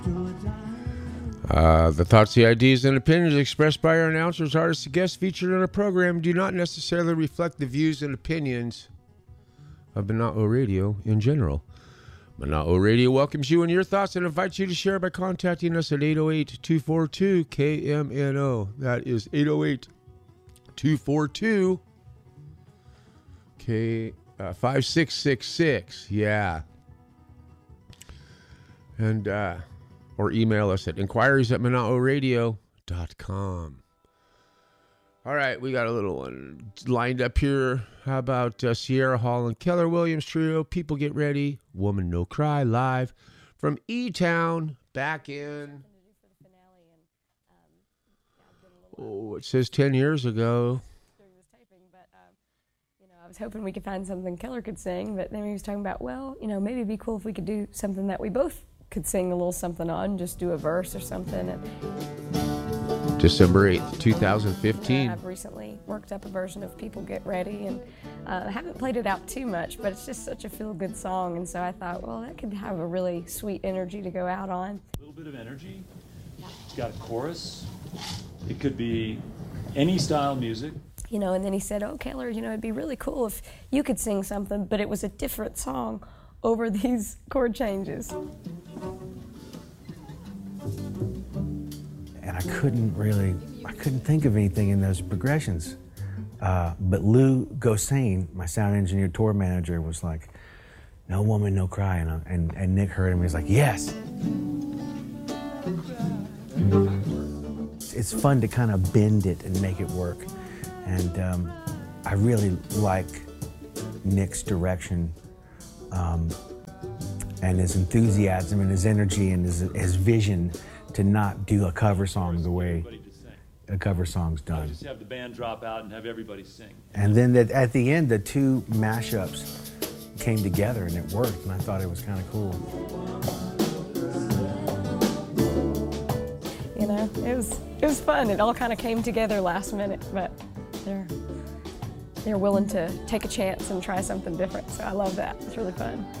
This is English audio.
The thoughts, the ideas, and opinions expressed by our announcers, artists, and guests featured on our program do not necessarily reflect the views and opinions of Mana'o Radio in general. Mana'o Radio welcomes you and your thoughts and invites you to share by contacting us at 808-242-KMNO. That is 808-242-5666. Yeah. And, or email us at inquiries@manaoradio.com. All right, we got a little one lined up here. How about Sierra Hall and Keller Williams Trio? People Get Ready. Woman No Cry live from E-Town back in, it says 10 years ago. I was hoping we could find something Keller could sing, but then he was talking about, well, maybe it'd be cool if we could do something that we both could sing a little something on, just do a verse or something. And December 8th, 2015. I've recently worked up a version of People Get Ready, and I haven't played it out too much, but it's just such a feel-good song, and so I thought, well, that could have a really sweet energy to go out on. A little bit of energy. It's got a chorus. It could be any style of music. And then he said, oh, Keller, it'd be really cool if you could sing something, but it was a different song over these chord changes. And I couldn't think of anything in those progressions. But Lou Gosain, my sound engineer, tour manager, was like, no woman, no cry. And Nick heard him, he was like, yes. It's fun to kind of bend it and make it work. And I really like Nick's direction and his enthusiasm and his energy and his vision to not do a cover song the way a cover song's done. Just have the band drop out and have everybody sing. And then at the end, the two mashups came together and it worked, and I thought it was kind of cool. It was fun. It all kind of came together last minute, but they're willing to take a chance and try something different, so I love that. It's really fun.